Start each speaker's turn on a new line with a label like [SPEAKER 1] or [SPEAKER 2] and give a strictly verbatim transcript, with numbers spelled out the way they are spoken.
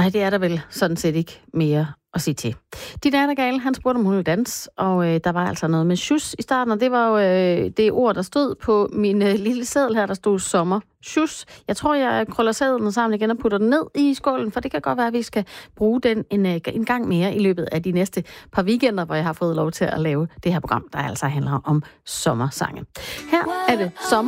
[SPEAKER 1] Nej, det er der vel sådan set ikke mere at sige til. Din Nattergal, han spurgte, om hun ville danse, og øh, der var altså noget med sjus i starten, og det var jo øh, det ord, der stod på min øh, lille seddel her, der stod sommer. Sjus. Jeg tror, jeg krøller sedlen sammen igen og putter den ned i skålen, for det kan godt være, at vi skal bruge den en, øh, en gang mere i løbet af de næste par weekender, hvor jeg har fået lov til at lave det her program, der altså handler om sommersange. Her er det sommer.